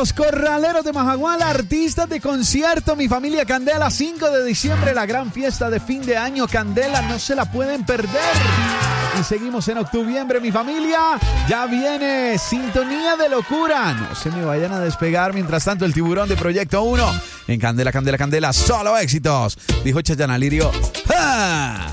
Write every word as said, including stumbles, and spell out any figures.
Los Corraleros de Majagual, artistas de concierto, mi familia Candela, cinco de diciembre, la gran fiesta de fin de año Candela, no se la pueden perder. Y seguimos en octubre, mi familia, ya viene Sintonía de Locura, no se me vayan a despegar. Mientras tanto, el tiburón de Proyecto uno en Candela, Candela, Candela, solo éxitos, dijo Chayana Lirio. ¡Ja!